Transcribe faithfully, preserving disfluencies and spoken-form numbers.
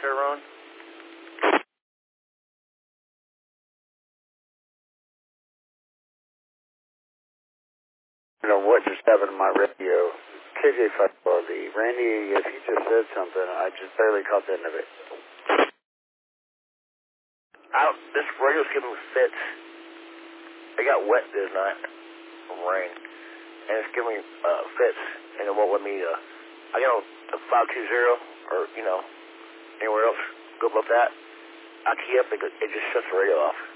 there, Ron? You know what just happened to my radio? K J Fastball, the Randy, if you just said something, I just barely caught the end of it. I don't, this radio's giving me fits. It got wet this night from rain, and it's giving me uh, fits, and it won't let me, uh, I get on the five two zero, or, you know, anywhere else, go above that. I key up, it, it just shuts the radio off.